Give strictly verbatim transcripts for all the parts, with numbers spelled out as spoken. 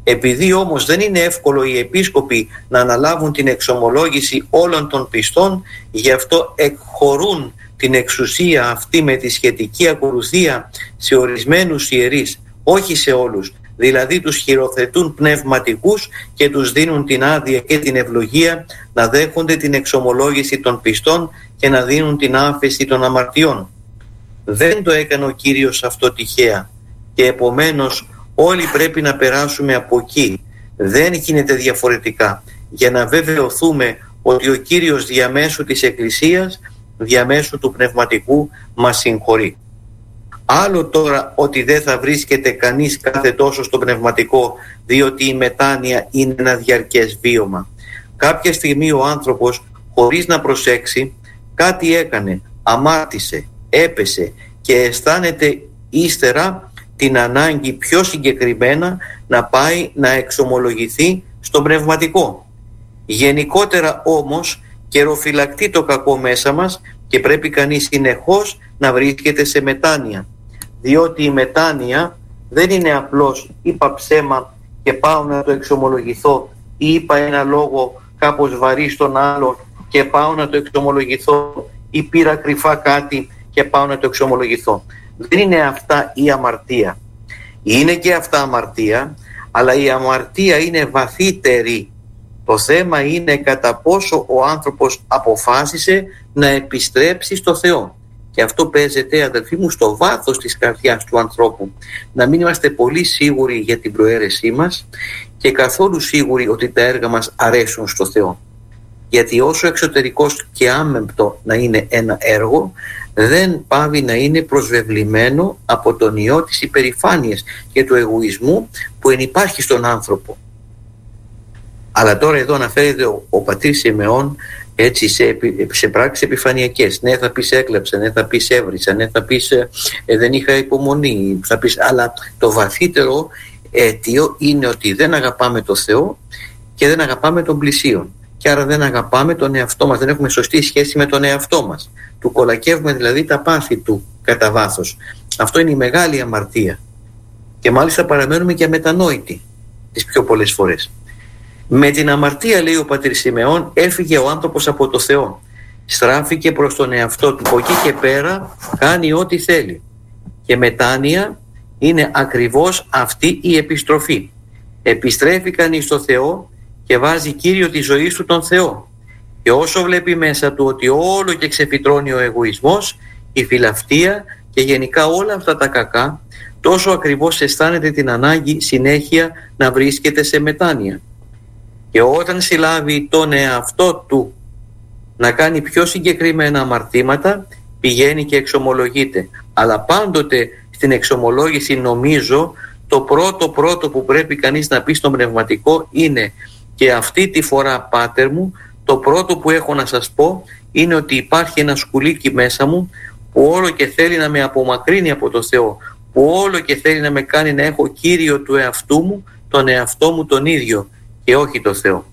Επειδή όμως δεν είναι εύκολο οι επίσκοποι να αναλάβουν την εξομολόγηση όλων των πιστών, γι' αυτό εκχωρούν την εξουσία αυτή με τη σχετική ακολουθία σε ορισμένους ιερείς, όχι σε όλους. Δηλαδή τους χειροθετούν πνευματικούς και τους δίνουν την άδεια και την ευλογία να δέχονται την εξομολόγηση των πιστών και να δίνουν την άφεση των αμαρτιών. Δεν το έκανε ο Κύριος αυτό τυχαία και επομένως όλοι πρέπει να περάσουμε από εκεί. Δεν γίνεται διαφορετικά, για να βεβαιωθούμε ότι ο Κύριος διαμέσου της Εκκλησίας, διαμέσου του πνευματικού μας συγχωρεί. Άλλο τώρα ότι δεν θα βρίσκεται κανείς κάθε τόσο στο πνευματικό, διότι η μετάνοια είναι ένα διαρκές βίωμα. Κάποια στιγμή ο άνθρωπος, χωρίς να προσέξει, κάτι έκανε, αμάρτησε, έπεσε και αισθάνεται ύστερα την ανάγκη πιο συγκεκριμένα να πάει να εξομολογηθεί στο πνευματικό. Γενικότερα όμως καιροφυλακτεί το κακό μέσα μας και πρέπει κανείς συνεχώς να βρίσκεται σε μετάνοια, διότι η μετάνοια δεν είναι απλώς είπα ψέμα και πάω να το εξομολογηθώ ή είπα ένα λόγο κάπως βαρύ στον άλλο και πάω να το εξομολογηθώ ή πήρα κρυφά κάτι και πάω να το εξομολογηθώ. Δεν είναι αυτά η αμαρτία. Είναι και αυτά αμαρτία, αλλά η αμαρτία είναι βαθύτερη. Το θέμα είναι κατά πόσο ο άνθρωπος αποφάσισε να επιστρέψει στο Θεό. Και αυτό παίζεται, αδελφοί μου, στο βάθος της καρδιάς του ανθρώπου. Να μην είμαστε πολύ σίγουροι για την προαίρεσή μας και καθόλου σίγουροι ότι τα έργα μας αρέσουν στο Θεό. Γιατί όσο εξωτερικός και άμεμπτο να είναι ένα έργο, δεν πάβει να είναι προσβεβλημένο από τον ιό της υπερηφάνειας και του εγωισμού που ενυπάρχει στον άνθρωπο. Αλλά τώρα εδώ αναφέρεται ο, ο πατήρ Σιμεών έτσι σε, σε πράξεις επιφανειακές. Ναι, θα πεις έκλαψα, ναι, θα πεις έβρισα, ναι, θα πεις ε, δεν είχα υπομονή, θα πεις, αλλά το βαθύτερο αίτιο είναι ότι δεν αγαπάμε το Θεό και δεν αγαπάμε τον πλησίον. Και άρα δεν αγαπάμε τον εαυτό μας, δεν έχουμε σωστή σχέση με τον εαυτό μας. Του κολακεύουμε δηλαδή τα πάθη του κατά βάθος. Αυτό είναι η μεγάλη αμαρτία. Και μάλιστα παραμένουμε και αμετανόητοι τις πιο πολλές φορές. Με την αμαρτία, λέει ο πατήρ Σιμεών, έφυγε ο άνθρωπος από το Θεό. Στράφηκε προς τον εαυτό του. Από εκεί και πέρα κάνει ό,τι θέλει. Και μετάνοια είναι ακριβώς αυτή η επιστροφή. Επιστρέφει κανείς στο Θεό και βάζει κύριο τη ζωή του τον Θεό. Και όσο βλέπει μέσα του ότι όλο και ξεφυτρώνει ο εγωισμός, η φιλαυτία και γενικά όλα αυτά τα κακά, τόσο ακριβώς αισθάνεται την ανάγκη συνέχεια να βρίσκεται σε μετάνοια. Και όταν συλλάβει τον εαυτό του να κάνει πιο συγκεκριμένα αμαρτήματα, πηγαίνει και εξομολογείται. Αλλά πάντοτε στην εξομολόγηση, νομίζω, το πρώτο πρώτο που πρέπει κανείς να πει στον πνευματικό είναι: και αυτή τη φορά, Πάτερ μου, το πρώτο που έχω να σας πω είναι ότι υπάρχει ένα σκουλίκι μέσα μου που όλο και θέλει να με απομακρύνει από το Θεό, που όλο και θέλει να με κάνει να έχω κύριο του εαυτού μου, τον εαυτό μου τον ίδιο και όχι το Θεό.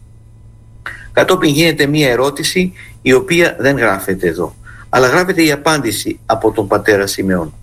Κατόπιν γίνεται μία ερώτηση η οποία δεν γράφεται εδώ, αλλά γράφεται η απάντηση από τον πατέρα Σιμεών.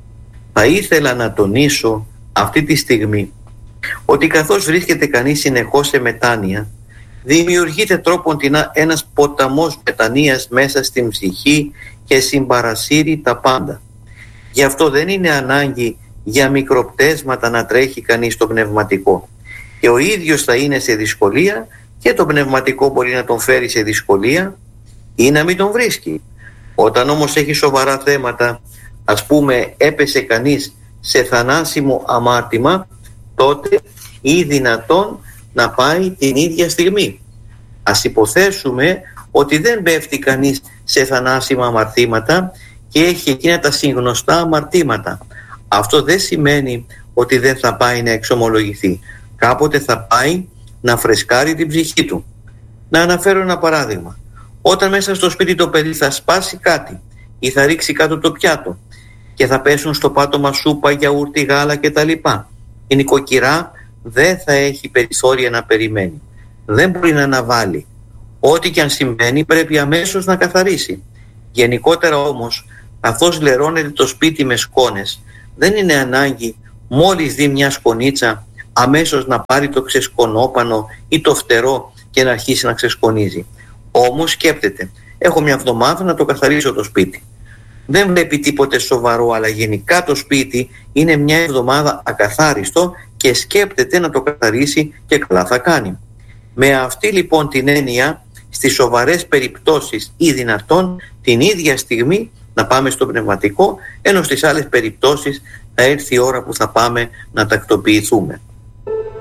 Θα ήθελα να τονίσω αυτή τη στιγμή ότι καθώς βρίσκεται κανείς συνεχώς σε μετάνοια, δημιουργείται τρόποντινά ένας ποταμός μετανοίας μέσα στην ψυχή και συμπαρασύρει τα πάντα. Γι' αυτό δεν είναι ανάγκη για μικροπτέσματα να τρέχει κανείς στο πνευματικό. Και ο ίδιος θα είναι σε δυσκολία και το πνευματικό μπορεί να τον φέρει σε δυσκολία ή να μην τον βρίσκει. Όταν όμως έχει σοβαρά θέματα, ας πούμε έπεσε κανείς σε θανάσιμο αμάρτημα, τότε ή δυνατόν να πάει την ίδια στιγμή. Ας υποθέσουμε ότι δεν πέφτει κανείς σε θανάσιμα αμαρτήματα και έχει εκείνα τα συγνωστά αμαρτήματα. Αυτό δεν σημαίνει ότι δεν θα πάει να εξομολογηθεί. Κάποτε θα πάει να φρεσκάρει την ψυχή του. Να αναφέρω ένα παράδειγμα. Όταν μέσα στο σπίτι το παιδί θα σπάσει κάτι ή θα ρίξει κάτω το πιάτο και θα πέσουν στο πάτωμα σούπα, γιαούρτι, γάλα κτλ. Η νοικοκυρά δεν θα έχει περιθώρια να περιμένει. Δεν μπορεί να αναβάλει. Ό,τι και αν συμβαίνει πρέπει αμέσως να καθαρίσει. Γενικότερα όμως, καθώς λερώνεται το σπίτι με σκόνες, δεν είναι ανάγκη μόλις δει μια σκονίτσα αμέσως να πάρει το ξεσκονόπανο ή το φτερό και να αρχίσει να ξεσκονίζει. Όμως σκέπτεται, έχω μια εβδομάδα να το καθαρίσω το σπίτι. Δεν βλέπει τίποτε σοβαρό, αλλά γενικά το σπίτι είναι μια εβδομάδα ακαθάριστο και σκέπτεται να το καθαρίσει και καλά θα κάνει. Με αυτή λοιπόν την έννοια, στις σοβαρές περιπτώσεις ή δυνατόν την ίδια στιγμή να πάμε στο πνευματικό, ενώ στις άλλες περιπτώσεις θα έρθει η ώρα που θα πάμε να τακτοποιηθούμε.